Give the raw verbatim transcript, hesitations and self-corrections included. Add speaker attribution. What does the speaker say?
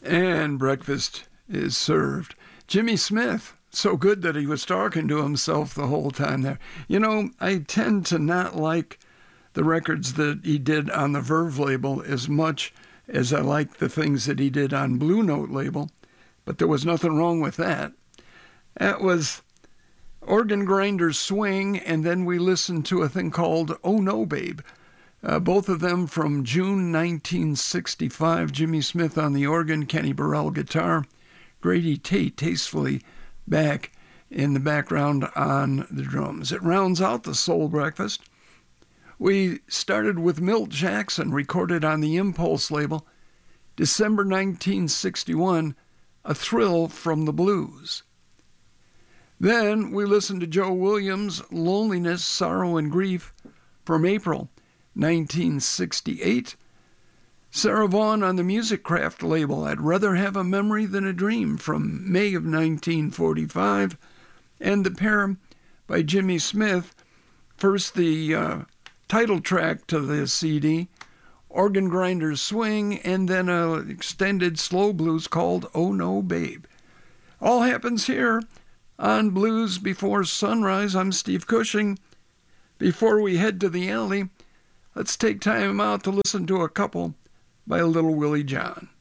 Speaker 1: And breakfast is served. Jimmy Smith, so good that he was talking to himself the whole time there. You know, I tend to not like the records that he did on the Verve label as much as I like the things that he did on Blue Note label, but there was nothing wrong with that. That was Organ Grinders Swing, and then we listened to a thing called Oh No Babe. Uh, both of them from June nineteen sixty-five. Jimmy Smith on the organ, Kenny Burrell guitar, Grady Tate tastefully back in the background on the drums. It rounds out the Soul Breakfast. We started with Milt Jackson, recorded on the Impulse label, December nineteen sixty-one, A Thrill from the Blues. Then we listened to Joe Williams' Loneliness, Sorrow, and Grief from April nineteen sixty-eight. Sarah Vaughan on the Music Craft label, I'd Rather Have a Memory Than a Dream from May of nineteen forty-five. And The Pair by Jimmy Smith. First, the uh, title track to the C D, Organ Grinders Swing, and then an extended slow blues called Oh No Babe. All happens here on Blues Before Sunrise. I'm Steve Cushing. Before we head to the alley, let's take time out to listen to a couple by Little Willie John.